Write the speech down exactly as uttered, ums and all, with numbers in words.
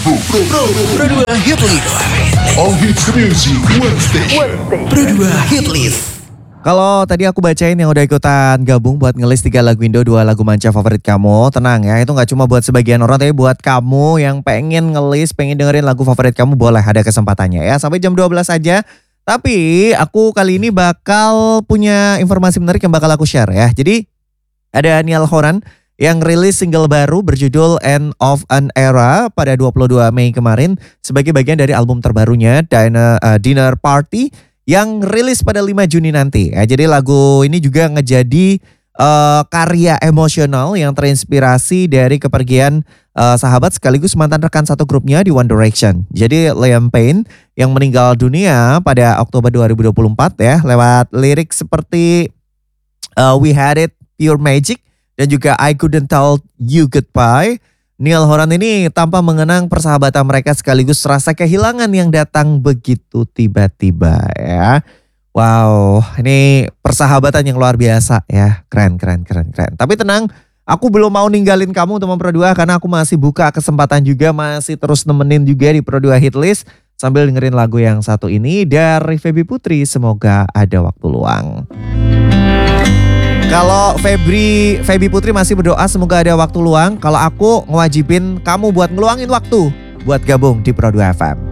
Pro, Pro, Pro dua Hit List. All hits music, one station. Pro dua Hit List. Kalau tadi aku bacain yang udah ikutan gabung buat ngelis tiga lagu Indo, dua lagu manca favorit kamu. Tenang ya, itu gak cuma buat sebagian orang, tapi buat kamu yang pengen ngelis, pengen dengerin lagu favorit kamu, boleh ada kesempatannya ya. Sampai jam dua belas aja. Tapi aku kali ini bakal punya informasi menarik yang bakal aku share ya. Jadi ada Niall Horan yang rilis single baru berjudul End of an Era pada dua puluh dua Mei kemarin sebagai bagian dari album terbarunya Dinner, uh, Dinner Party yang rilis pada lima Juni nanti. Ya, jadi lagu ini juga ngejadi uh, karya emosional yang terinspirasi dari kepergian uh, sahabat sekaligus mantan rekan satu grupnya di One Direction. Jadi Liam Payne yang meninggal dunia pada Oktober dua ribu dua puluh empat ya lewat lirik seperti uh, We Had It, Pure Magic, dan juga I Couldn't Tell You Goodbye. Niall Horan ini tanpa mengenang persahabatan mereka sekaligus rasa kehilangan yang datang begitu tiba-tiba ya. Wow, ini persahabatan yang luar biasa ya. Keren, keren, keren, keren. Tapi tenang, aku belum mau ninggalin kamu teman Pro dua karena aku masih buka kesempatan juga, masih terus nemenin juga di Pro dua Hit List sambil dengerin lagu yang satu ini dari Feby Putri, Semoga Ada Waktu Luang. Kalau Febri, Feby Putri masih berdoa semoga ada waktu luang. Kalau aku ngewajibin kamu buat ngeluangin waktu buat gabung di Pro dua F M.